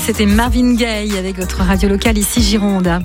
c'était Marvin Gaye avec votre radio locale ici Gironde.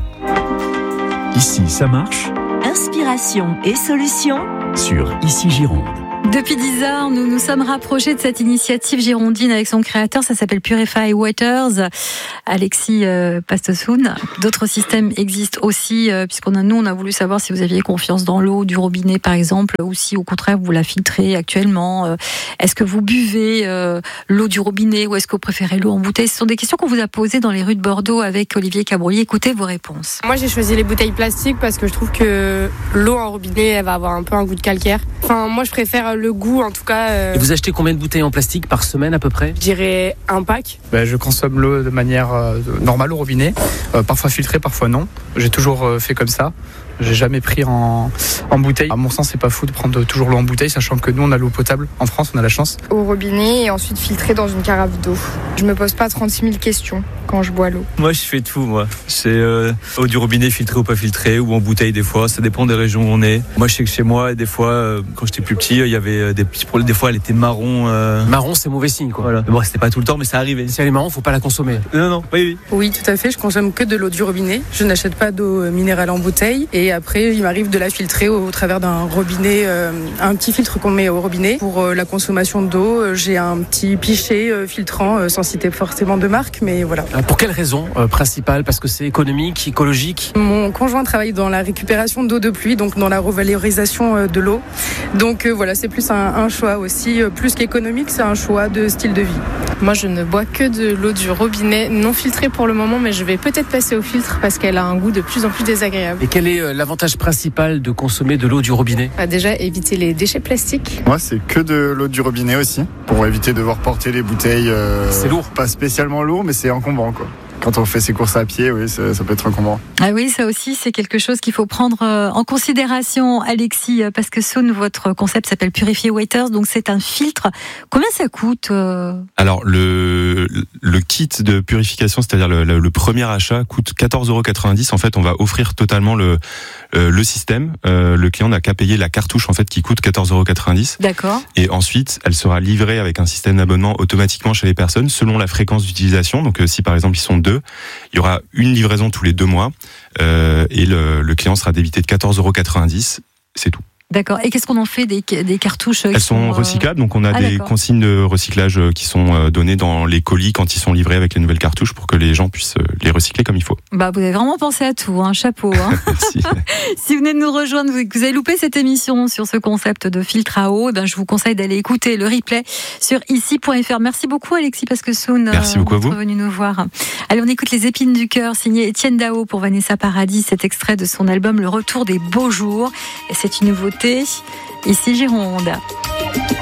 Ici, ça marche. Inspiration et solutions Sur Ici Gironde. Depuis 10 heures, nous nous sommes rapprochés de cette initiative girondine avec son créateur. Ça s'appelle Purify Waters, Alexis Pastosoun. D'autres systèmes existent aussi, on a voulu savoir si vous aviez confiance dans l'eau du robinet, par exemple, ou si au contraire vous la filtrez actuellement. Est-ce que vous buvez l'eau du robinet ou est-ce que vous préférez l'eau en bouteille? Ce sont des questions qu'on vous a posées dans les rues de Bordeaux avec Olivier Cabrouillet. Écoutez vos réponses. Moi, j'ai choisi les bouteilles plastiques parce que je trouve que l'eau en robinet, elle va avoir un peu un goût de calcaire. Enfin, moi, je préfère le goût, en tout cas. Et vous achetez combien de bouteilles en plastique par semaine à peu près? Je dirais un pack. Je consomme l'eau de manière normale au robinet, parfois filtrée, parfois non. J'ai toujours fait comme ça. J'ai jamais pris en bouteille. À mon sens, c'est pas fou de prendre toujours l'eau en bouteille, sachant que nous, on a l'eau potable. En France, on a la chance. Au robinet et ensuite filtrée dans une carafe d'eau. Je me pose pas 36 000 questions quand je bois l'eau. Moi, je fais tout, moi. C'est eau du robinet filtrée ou pas filtrée, ou en bouteille des fois. Ça dépend des régions où on est. Moi, je sais que chez moi, des fois, quand j'étais plus petit, il y avait des petits problèmes. Des fois, elle était marron. Marron, c'est mauvais signe, quoi. Voilà. Bon, c'était pas tout le temps, mais ça arrivait. Si elle est marron, faut pas la consommer. Non, oui. Oui, tout à fait. Je consomme que de l'eau du robinet. Je n'achète pas d'eau minérale en bouteille. Et après, il m'arrive de la filtrer au travers d'un robinet, un petit filtre qu'on met au robinet. Pour la consommation d'eau, j'ai un petit pichet filtrant, sans citer forcément de marque, mais voilà. Pour quelle raison principale? Parce que c'est économique, écologique? Mon conjoint travaille dans la récupération d'eau de pluie, donc dans la revalorisation de l'eau. Donc voilà, c'est plus un choix aussi, plus qu'économique, c'est un choix de style de vie. Moi, je ne bois que de l'eau du robinet, non filtrée pour le moment, mais je vais peut-être passer au filtre parce qu'elle a un goût de plus en plus désagréable. Et quel est l'avantage principal de consommer de l'eau du robinet? Déjà, éviter les déchets plastiques. Moi, c'est que de l'eau du robinet aussi, pour éviter de devoir porter les bouteilles. C'est lourd. Pas spécialement lourd, mais c'est encombrant, quoi. Quand on fait ses courses à pied, oui, ça peut être encombrant. Ah oui, ça aussi, c'est quelque chose qu'il faut prendre en considération, Alexis, parce que Soun, votre concept s'appelle Purify Waters, donc c'est un filtre. Combien ça coûte Alors, le kit de purification, c'est-à-dire le premier achat, coûte 14,90 €. En fait, on va offrir totalement le système. Le client n'a qu'à payer la cartouche, en fait, qui coûte 14,90 €. D'accord. Et ensuite, elle sera livrée avec un système d'abonnement automatiquement chez les personnes, selon la fréquence d'utilisation. Donc, si par exemple, ils sont 2, il y aura une livraison tous les 2 mois, et le client sera débité de 14,90 €. C'est tout. D'accord. Et qu'est-ce qu'on en fait des cartouches? Elles sont recyclables, donc on a des d'accord. consignes de recyclage qui sont données dans les colis quand ils sont livrés avec les nouvelles cartouches pour que les gens puissent les recycler comme il faut. Vous avez vraiment pensé à tout, chapeau. Merci. Si vous venez de nous rejoindre, que vous avez loupé cette émission sur ce concept de filtre à eau, je vous conseille d'aller écouter le replay sur ici.fr. Merci beaucoup Alexis Pastosoun. Merci beaucoup à vous. Venu nous voir. Allez, on écoute Les Épines du Cœur, signé Étienne Dao pour Vanessa Paradis, cet extrait de son album Le Retour des Beaux Jours. Et c'est une nouveauté, ici Gironde.